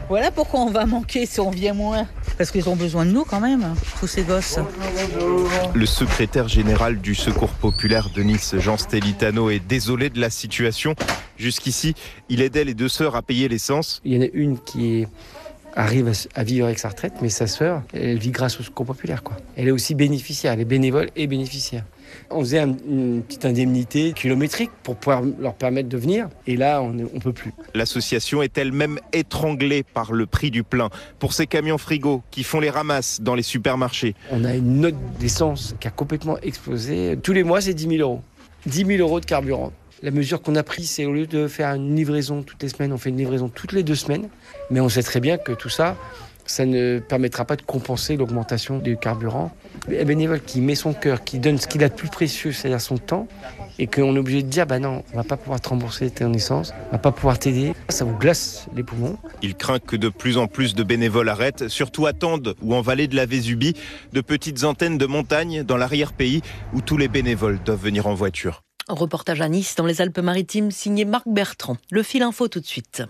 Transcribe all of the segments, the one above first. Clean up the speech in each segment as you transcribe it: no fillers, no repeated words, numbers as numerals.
Voilà pourquoi on va manquer si on vient moins. Parce qu'ils ont besoin de nous quand même, tous ces gosses. Le secrétaire général du Secours populaire de Nice, Jean Stellitano, est désolé de la situation. Jusqu'ici, il aidait les deux sœurs à payer l'essence. Il y en a une qui arrive à vivre avec sa retraite, mais sa sœur, elle vit grâce au Secours populaire, quoi. Elle est aussi bénéficiaire, elle est bénévole et bénéficiaire. On faisait une petite indemnité kilométrique pour pouvoir leur permettre de venir. Et là, on ne peut plus. L'association est elle-même étranglée par le prix du plein. Pour ces camions frigo qui font les ramasses dans les supermarchés. On a une note d'essence qui a complètement explosé. Tous les mois, c'est 10 000 euros. 10 000 euros de carburant. La mesure qu'on a prise, c'est au lieu de faire une livraison toutes les semaines, on fait une livraison toutes les 2 semaines. Mais on sait très bien que tout ça, ça ne permettra pas de compenser l'augmentation du carburant. Un bénévole qui met son cœur, qui donne ce qu'il a de plus précieux, c'est-à-dire son temps, et qu'on est obligé de dire, non, on ne va pas pouvoir te rembourser ton essence, on ne va pas pouvoir t'aider, ça vous glace les poumons. Il craint que de plus en plus de bénévoles arrêtent, surtout à Tende ou en vallée de la Vésubie, de petites antennes de montagne dans l'arrière-pays où tous les bénévoles doivent venir en voiture. Reportage à Nice, dans les Alpes-Maritimes, signé Marc Bertrand. Le fil info tout de suite.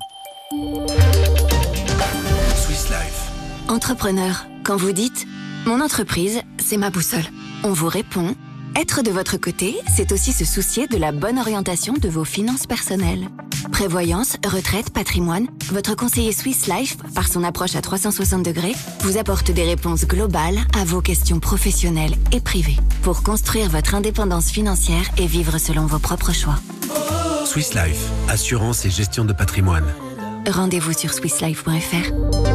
Swiss Life. Entrepreneur, quand vous dites « Mon entreprise, c'est ma boussole », on vous répond « Être de votre côté, c'est aussi se soucier de la bonne orientation de vos finances personnelles. » Prévoyance, retraite, patrimoine, votre conseiller Swiss Life, par son approche à 360 degrés, vous apporte des réponses globales à vos questions professionnelles et privées pour construire votre indépendance financière et vivre selon vos propres choix. Swiss Life, assurance et gestion de patrimoine. Rendez-vous sur swisslife.fr.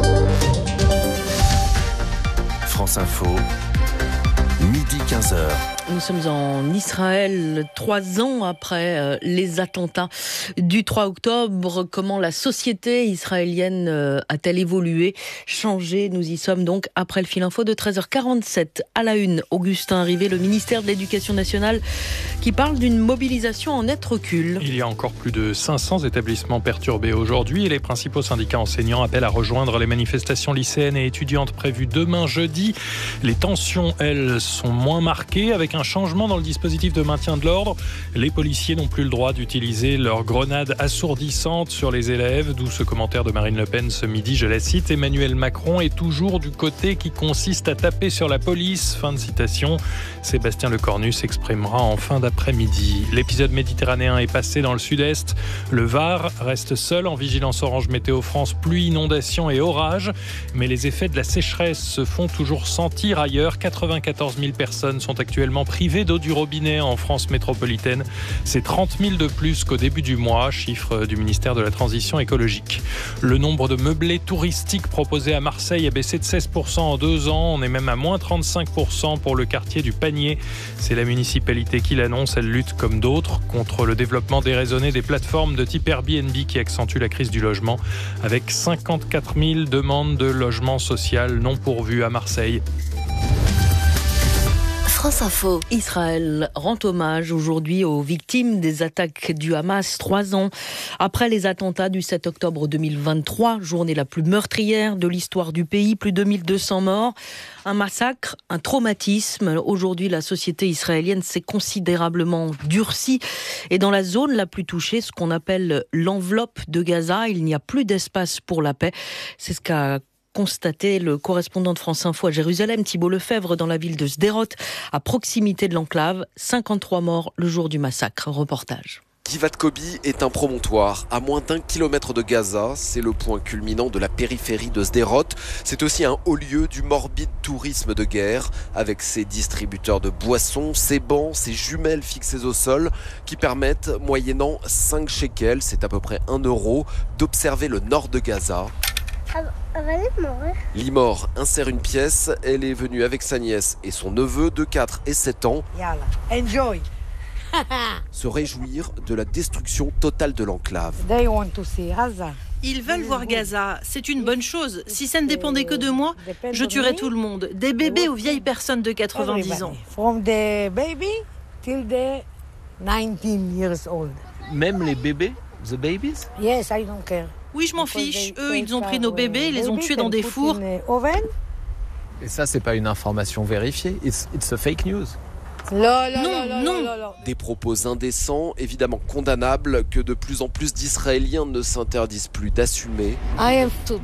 France Info, midi 15h. Nous sommes en Israël, 3 ans après les attentats du 3 octobre. Comment la société israélienne a-t-elle évolué, changé? Nous y sommes donc après le fil info de 13h47. À la une, Augustin Rivet, le ministère de l'Éducation nationale, qui parle d'une mobilisation en net recul. Il y a encore plus de 500 établissements perturbés aujourd'hui et les principaux syndicats enseignants appellent à rejoindre les manifestations lycéennes et étudiantes prévues demain jeudi. Les tensions, elles, sont moins marquées avec un changement dans le dispositif de maintien de l'ordre. Les policiers n'ont plus le droit d'utiliser leurs grenades assourdissantes sur les élèves, d'où ce commentaire de Marine Le Pen ce midi, je la cite, Emmanuel Macron est toujours du côté qui consiste à taper sur la police. Fin de citation. Sébastien Lecornu s'exprimera en fin d'après-midi. L'épisode méditerranéen est passé dans le sud-est. Le Var reste seul en vigilance orange météo France, pluie, inondations et orages. Mais les effets de la sécheresse se font toujours sentir ailleurs. 94 000 personnes sont actuellement privées d'eau du robinet en France métropolitaine. C'est 30 000 de plus qu'au début du mois, chiffre du ministère de la Transition écologique. Le nombre de meublés touristiques proposés à Marseille a baissé de 16% en 2 ans. On est même à moins 35% pour le quartier du Panier. C'est la municipalité qui l'annonce. Elle lutte comme d'autres contre le développement déraisonné des plateformes de type Airbnb qui accentue la crise du logement, avec 54 000 demandes de logement social non pourvues à Marseille. France Info. Israël rend hommage aujourd'hui aux victimes des attaques du Hamas 3 ans après les attentats du 7 octobre 2023, journée la plus meurtrière de l'histoire du pays, plus de 1200 morts. Un massacre, un traumatisme. Aujourd'hui, la société israélienne s'est considérablement durcie. Et dans la zone la plus touchée, ce qu'on appelle l'enveloppe de Gaza, il n'y a plus d'espace pour la paix. C'est ce qu'a constaté le correspondant de France Info à Jérusalem, Thibault Lefebvre, dans la ville de Sderot, à proximité de l'enclave. 53 morts le jour du massacre. Reportage. Givat Kobi est un promontoire à moins d'1 kilomètre de Gaza. C'est le point culminant de la périphérie de Sderot. C'est aussi un haut lieu du morbide tourisme de guerre, avec ses distributeurs de boissons, ses bancs, ses jumelles fixées au sol, qui permettent, moyennant 5 shekels, c'est à peu près 1 euro, d'observer le nord de Gaza. Limor insère une pièce. Elle est venue avec sa nièce et son neveu de 4 et 7 ans. Enjoy. Se réjouir de la destruction totale de l'enclave. Ils veulent voir Gaza, c'est une bonne chose. Si ça ne dépendait que de moi, je tuerais tout le monde, des bébés aux vieilles personnes de 90 ans. From the baby till the 19 years old. Même les bébés, the babies? Yes, I don't care. Oui, je m'en fiche. Eux, ils ont pris nos bébés, les ont tués dans des fours. Et ça, c'est pas une information vérifiée. It's a fake news. Non. Des propos indécents, évidemment condamnables, que de plus en plus d'Israéliens ne s'interdisent plus d'assumer.